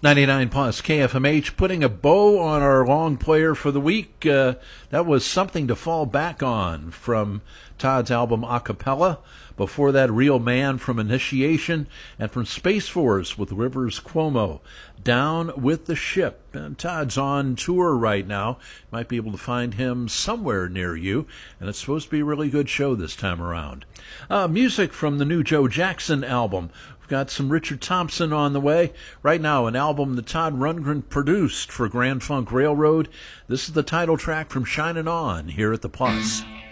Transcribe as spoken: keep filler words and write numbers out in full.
ninety-nine plus K F M H, putting a bow on our long player for the week. Uh, that was Something to Fall Back On from Todd's album Acapella. Before that, Real Man from Initiation, and from Space Force with Rivers Cuomo, Down with the Ship. And Todd's on tour right now. Might be able to find him somewhere near you, and it's supposed to be a really good show this time around. Uh, music from the new Joe Jackson album. We've got some Richard Thompson on the way. Right now, an album that Todd Rundgren produced for Grand Funk Railroad. This is the title track from Shining On here at The Plus.